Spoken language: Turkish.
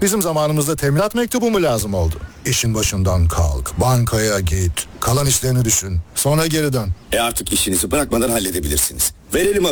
Bizim zamanımızda teminat mektubu mu lazım oldu? İşin başından kalk, bankaya git, kalan işlerini düşün, sonra geri dön. Artık işinizi bırakmadan halledebilirsiniz. Verelim